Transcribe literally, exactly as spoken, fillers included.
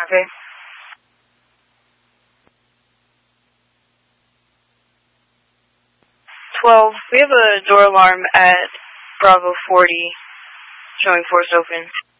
Okay. twelve, we have a door alarm at Bravo forty showing force open.